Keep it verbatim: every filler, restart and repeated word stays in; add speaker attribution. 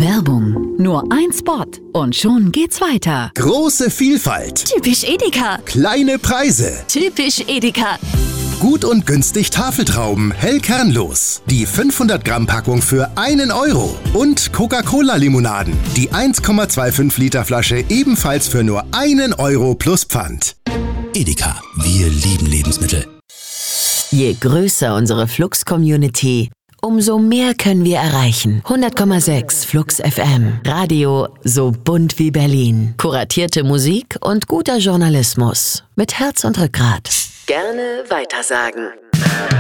Speaker 1: Werbung. Nur ein Spot und schon geht's weiter.
Speaker 2: Große Vielfalt.
Speaker 3: Typisch Edeka.
Speaker 2: Kleine Preise.
Speaker 3: Typisch Edeka.
Speaker 2: Gut und günstig Tafeltrauben, hell kernlos. Die fünfhundert Gramm Packung für einen Euro. Und Coca-Cola-Limonaden. Die eins Komma fünfundzwanzig Liter Flasche ebenfalls für nur einen Euro plus Pfand.
Speaker 4: Edeka, wir lieben Lebensmittel.
Speaker 5: Je größer unsere Flux-Community, umso mehr können wir erreichen. hundert Komma sechs Flux F M. Radio so bunt wie Berlin. Kuratierte Musik und guter Journalismus. Mit Herz und Rückgrat. Gerne weitersagen.